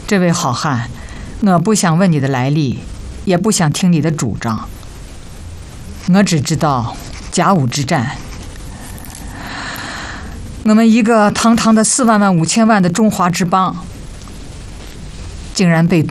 这位好汉，我不想问你的来历，也不想听你的主张。我只知道甲午之战，我们一个堂堂的4万5千万的中华之邦，竟然被